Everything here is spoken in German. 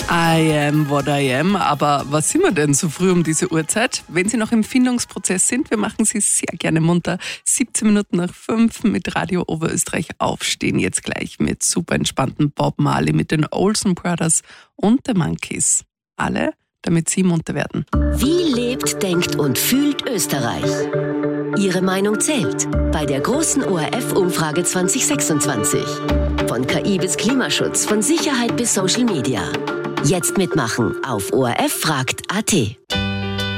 I am what I am, aber was sind wir denn so früh um diese Uhrzeit? Wenn Sie noch im Findungsprozess sind, wir machen Sie sehr gerne munter. 17 Minuten nach 5 mit Radio Oberösterreich aufstehen, jetzt gleich mit super entspannten Bob Marley, mit den Olsen Brothers und The Monkees. Alle, damit Sie munter werden. Wie lebt, denkt und fühlt Österreich? Ihre Meinung zählt bei der großen ORF-Umfrage 2026. Von KI bis Klimaschutz, von Sicherheit bis Social Media. Jetzt mitmachen auf orffragt.at.